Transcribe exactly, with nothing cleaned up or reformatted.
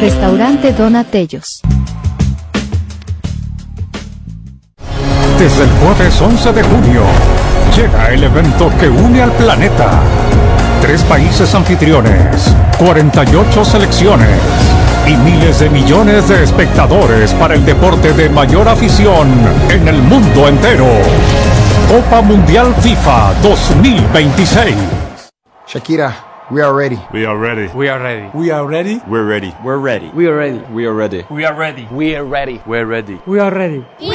Restaurante Donatellos. Desde el jueves once de junio, llega el evento que une al planeta. Tres países anfitriones, cuarenta y ocho selecciones y miles de millones de espectadores para el deporte de mayor afición en el mundo entero. Copa Mundial FIFA dos mil veintiséis. Shakira, we are ready. We are ready. We are ready. We are ready. We're ready. We're ready. We are ready. We are ready. We are ready. We are ready. We're ready. We are ready.